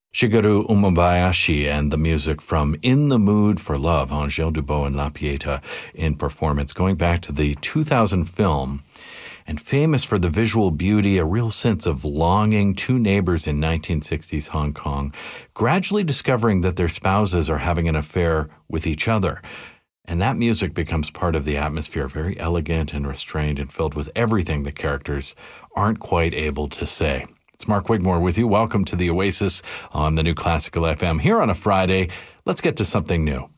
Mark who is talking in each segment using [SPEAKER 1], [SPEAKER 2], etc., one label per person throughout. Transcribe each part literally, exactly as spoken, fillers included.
[SPEAKER 1] Shigeru Umebayashi and the music from In the Mood for Love, Angèle Dubos and La Pieta in performance, going back to the two thousand film, and famous for the visual beauty, a real sense of longing, two neighbors in nineteen sixties Hong Kong, gradually discovering that their spouses are having an affair with each other. And that music becomes part of the atmosphere, very elegant and restrained and filled with everything the characters aren't quite able to say. It's Mark Wigmore with you. Welcome to the Oasis on the New Classical F M. Here on a Friday, let's get to something new.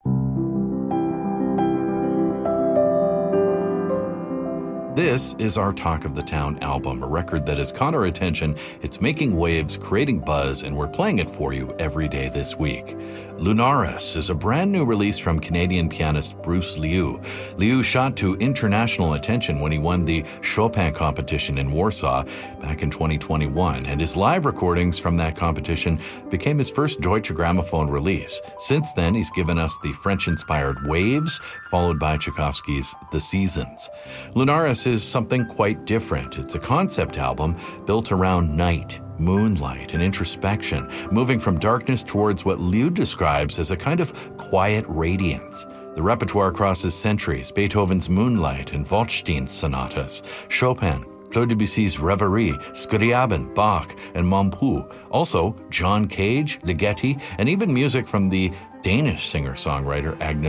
[SPEAKER 1] This is our Talk of the Town album, a record that has caught our attention. It's making waves, creating buzz, and we're playing it for you every day this week. Lunaris is a brand new release from Canadian pianist Bruce Liu. Liu shot to international attention when he won the Chopin competition in Warsaw back in twenty twenty-one, and his live recordings from that competition became his first Deutsche Grammophon release. Since then, he's given us the French-inspired Waves, followed by Tchaikovsky's The Seasons. Lunaris is something quite different. It's a concept album built around night, moonlight, and introspection, moving from darkness towards what Liu describes as a kind of quiet radiance. The repertoire crosses centuries: Beethoven's Moonlight and Waldstein sonatas, Chopin, Claude Debussy's Reverie, Scriabin, Bach, and Montpu. Also, John Cage, Ligeti, and even music from the Danish singer-songwriter Agnes